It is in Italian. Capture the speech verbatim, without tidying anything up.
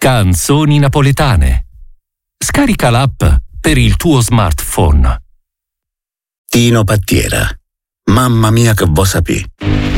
Canzoni napoletane. Scarica l'app per il tuo smartphone. Tino Pattiera. Mamma mia che vo sapì.